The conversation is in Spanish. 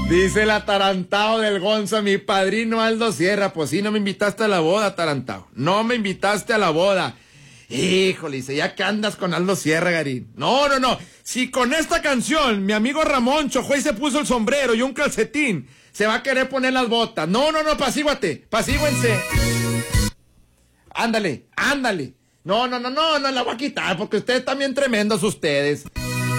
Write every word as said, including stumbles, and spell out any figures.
Dice el atarantado del Gonza, mi padrino Aldo Sierra, pues sí, no me invitaste a la boda, atarantado. No me invitaste a la boda. Híjole, dice, ya que andas con Aldo Sierra, Garín. No, no, no. Si con esta canción mi amigo Ramón Chojoy se puso el sombrero y un calcetín, se va a querer poner las botas. No, no, no, apacíguate, apacíguense. Ándale, ándale. No, no, no, no, no la voy a quitar porque ustedes también tremendos ustedes.